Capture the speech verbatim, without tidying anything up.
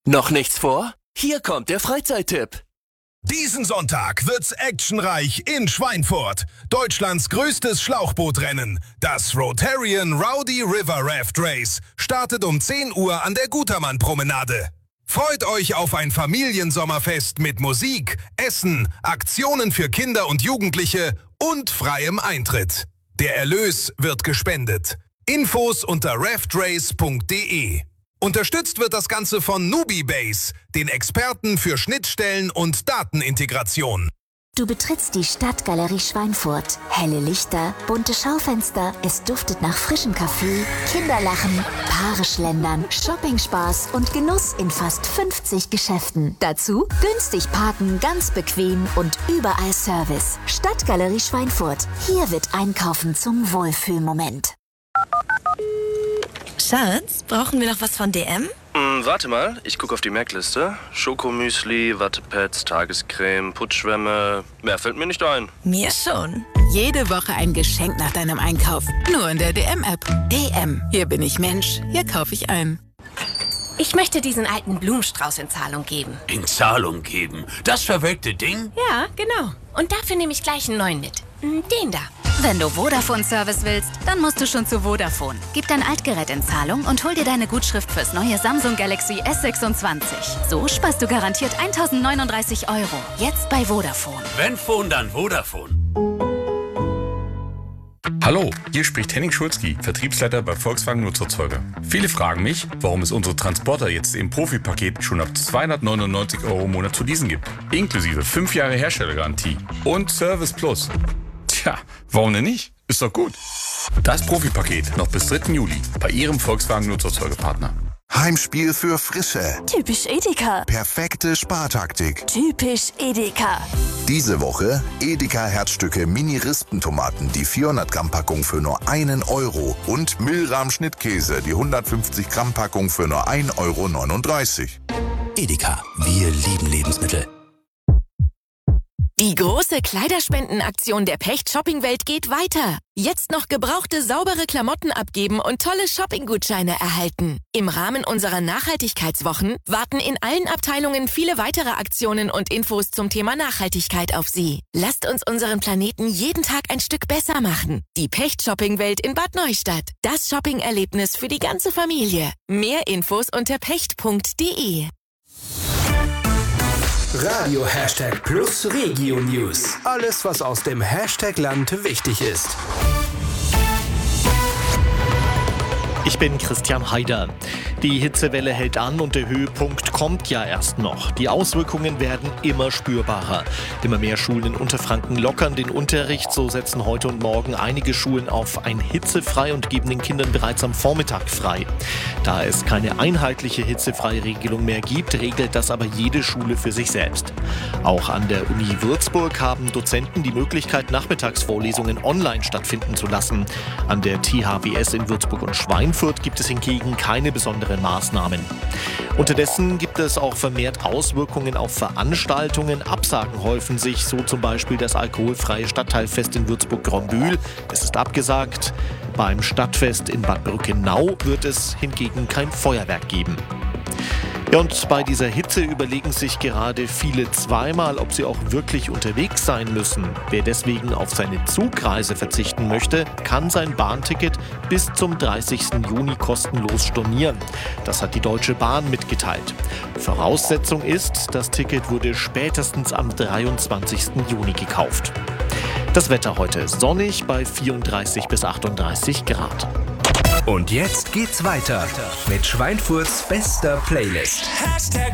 Noch nichts vor? Hier kommt der Freizeittipp. Diesen Sonntag wird's actionreich in Schweinfurt. Deutschlands größtes Schlauchbootrennen. Das Rotarian Rowdy River Raft Race startet um zehn Uhr an der Gutermann-Promenade. Freut euch auf ein Familiensommerfest mit Musik, Essen, Aktionen für Kinder und Jugendliche und freiem Eintritt. Der Erlös wird gespendet. Infos unter raftrace punkt de. Unterstützt wird das Ganze von Nubibase, den Experten für Schnittstellen und Datenintegration. Du betrittst die Stadtgalerie Schweinfurt. Helle Lichter, bunte Schaufenster, es duftet nach frischem Kaffee, Kinderlachen, Paare schlendern, Shopping-Spaß und Genuss in fast fünfzig Geschäften. Dazu günstig parken, ganz bequem und überall Service. Stadtgalerie Schweinfurt. Hier wird Einkaufen zum Wohlfühlmoment. Schatz, brauchen wir noch was von D M? Mm, warte mal, ich gucke auf die Merkliste. Schokomüsli, Wattepads, Tagescreme, Putzschwämme. Mehr fällt mir nicht ein. Mir schon. Jede Woche ein Geschenk nach deinem Einkauf. Nur in der D M-App. D M. Hier bin ich Mensch. Hier kaufe ich ein. Ich möchte diesen alten Blumenstrauß in Zahlung geben. In Zahlung geben? Das verwelkte Ding? Ja, genau. Und dafür nehme ich gleich einen neuen mit. Den da. Wenn du Vodafone-Service willst, dann musst du schon zu Vodafone. Gib dein Altgerät in Zahlung und hol dir deine Gutschrift fürs neue Samsung Galaxy S sechsundzwanzig. So sparst du garantiert tausendneununddreißig Euro. Jetzt bei Vodafone. Wenn Phone, dann Vodafone. Hallo, hier spricht Henning Schulzki, Vertriebsleiter bei Volkswagen Nutzerzeuger. Viele fragen mich, warum es unsere Transporter jetzt im Profi-Paket schon ab zweihundertneunundneunzig Euro im Monat zu leasen gibt. Inklusive fünf Jahre Herstellergarantie und Service Plus. Tja, warum denn nicht? Ist doch gut. Das Profi-Paket noch bis dritten Juli bei Ihrem Volkswagen Nutzerzeugerpartner. Heimspiel für Frische. Typisch Edeka. Perfekte Spartaktik. Typisch Edeka. Diese Woche Edeka Herzstücke Mini-Rispentomaten, die vierhundert Gramm Packung für nur einen Euro. Und Milram Schnittkäse, die hundertfünfzig Gramm Packung für nur ein Euro neununddreißig. Edeka, wir lieben Lebensmittel. Die große Kleiderspendenaktion der Pecht Shoppingwelt geht weiter. Jetzt noch gebrauchte, saubere Klamotten abgeben und tolle Shoppinggutscheine erhalten. Im Rahmen unserer Nachhaltigkeitswochen warten in allen Abteilungen viele weitere Aktionen und Infos zum Thema Nachhaltigkeit auf Sie. Lasst uns unseren Planeten jeden Tag ein Stück besser machen. Die Pecht Shoppingwelt in Bad Neustadt. Das Shopping-Erlebnis für die ganze Familie. Mehr Infos unter pecht punkt de. Radio Hashtag Plus Regio News. Alles, was aus dem Hashtag-Land wichtig ist. Ich bin Christian Haider. Die Hitzewelle hält an und der Höhepunkt kommt ja erst noch. Die Auswirkungen werden immer spürbarer. Immer mehr Schulen in Unterfranken lockern den Unterricht. So setzen heute und morgen einige Schulen auf ein Hitzefrei und geben den Kindern bereits am Vormittag frei. Da es keine einheitliche Hitzefrei-Regelung mehr gibt, regelt das aber jede Schule für sich selbst. Auch an der Uni Würzburg haben Dozenten die Möglichkeit, Nachmittagsvorlesungen online stattfinden zu lassen. An der T H W S in Würzburg und Schweinfurt gibt es hingegen keine besonderen Maßnahmen. Unterdessen gibt es auch vermehrt Auswirkungen auf Veranstaltungen. Absagen häufen sich, so zum Beispiel das alkoholfreie Stadtteilfest in Würzburg-Grombühl. Es ist abgesagt. Beim Stadtfest in Bad Brückenau wird es hingegen kein Feuerwerk geben. Ja, und bei dieser Hitze überlegen sich gerade viele zweimal, ob sie auch wirklich unterwegs sein müssen. Wer deswegen auf seine Zugreise verzichten möchte, kann sein Bahnticket bis zum dreißigsten Juni kostenlos stornieren. Das hat die Deutsche Bahn mitgeteilt. Voraussetzung ist, das Ticket wurde spätestens am dreiundzwanzigsten Juni gekauft. Das Wetter heute sonnig bei vierunddreißig bis achtunddreißig Grad. Und jetzt geht's weiter mit Schweinfurts bester Playlist.